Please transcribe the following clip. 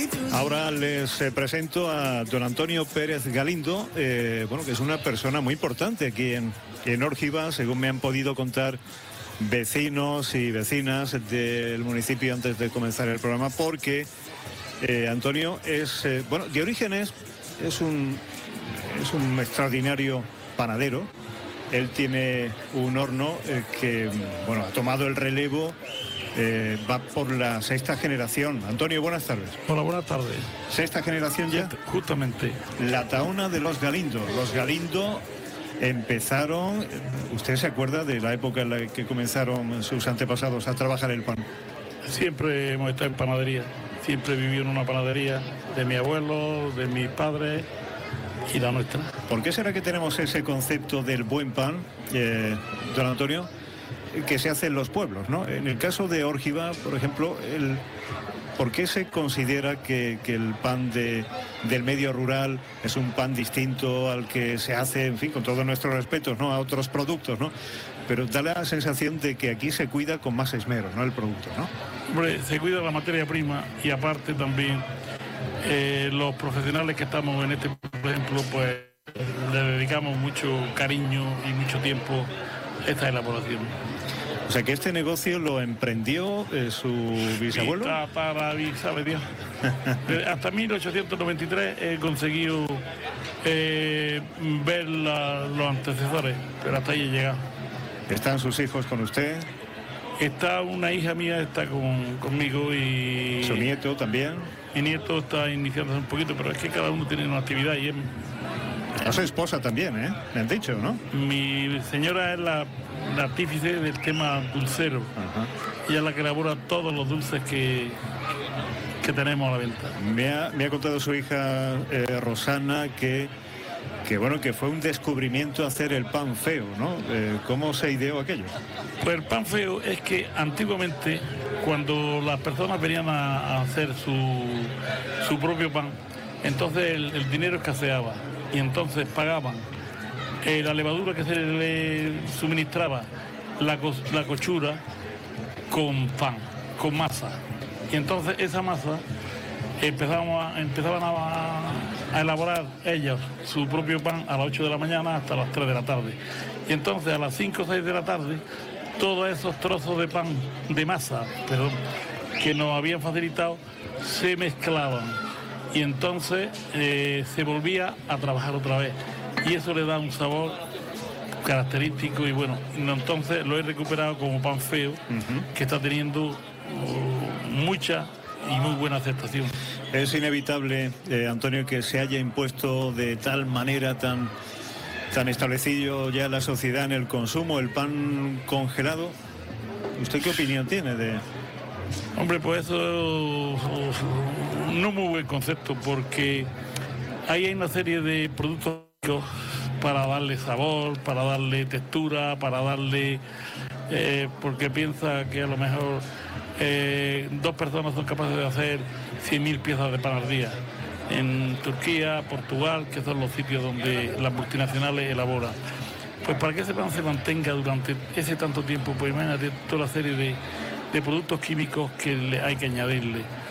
Ahora les presento a don Antonio Pérez Galindo, bueno, que es una persona muy importante aquí en Órgiva, según me han podido contar vecinos y vecinas del municipio antes de comenzar el programa, porque Antonio es, bueno, de orígenes es un extraordinario panadero. Él tiene un horno que, bueno, ha tomado el relevo, va por la sexta generación. Antonio, buenas tardes. Hola, buenas tardes. ¿Sexta generación ya? Justamente. La taona de los Galindo. Los Galindo empezaron, ¿usted se acuerda de la época en la que comenzaron sus antepasados a trabajar el pan? Siempre hemos estado en panadería. Siempre viví en una panadería de mi abuelo, de mis padres y la nuestra. ¿Por qué será que tenemos ese concepto del buen pan, don Antonio, que se hace en los pueblos, ¿no? En el caso de Órgiva, por ejemplo, ¿por qué se considera que el pan del medio rural es un pan distinto al que se hace, en fin, con todos nuestros respetos, ¿no?, a otros productos, ¿no? Pero da la sensación de que aquí se cuida con más esmero, ¿no?, el producto, ¿no? Hombre, se cuida la materia prima y aparte también los profesionales que estamos en este, por ejemplo, pues le dedicamos mucho cariño y mucho tiempo a esta elaboración. O sea que este negocio lo emprendió su bisabuelo. Sabe Dios. Hasta 1893 he conseguido ver los antecesores, pero hasta ahí he llegado. ¿Están sus hijos con usted? Está una hija mía, está conmigo y... ¿Su nieto también? Mi nieto está iniciándose un poquito, pero es que cada uno tiene una actividad y es... A su esposa también, ¿eh? Me han dicho, ¿no? Mi señora es la artífice del tema dulcero. Ajá. Ella es la que elabora todos los dulces que tenemos a la venta. Me ha contado su hija Rosana que bueno, que fue un descubrimiento hacer el pan feo, ¿no? ¿Cómo se ideó aquello? Pues el pan feo es que antiguamente, cuando las personas venían a hacer su propio pan, entonces el dinero escaseaba y entonces pagaban la levadura que se le suministraba, la cochura con pan, con masa. Y entonces esa masa empezaban a elaborar ellos su propio pan a las 8 de la mañana hasta las 3 de la tarde. Y entonces a las 5 o 6 de la tarde, todos esos trozos de pan, de masa, que nos habían facilitado, se mezclaban. Y entonces se volvía a trabajar otra vez. Y eso le da un sabor característico y bueno, entonces lo he recuperado como pan feo, que está teniendo mucha y muy buena aceptación. Es inevitable, Antonio, que se haya impuesto de tal manera tan establecido ya la sociedad en el consumo, el pan congelado. ¿Usted qué opinión tiene de...? Hombre, pues eso no muy buen concepto, porque ahí hay una serie de productos para darle sabor, para darle textura, para darle... porque piensa que a lo mejor 2 personas son capaces de hacer 100.000 piezas de pan al día. En Turquía, Portugal, que son los sitios donde las multinacionales elaboran. Pues para que ese pan se mantenga durante ese tanto tiempo, pues imagínate toda la serie de productos químicos que hay que añadirle.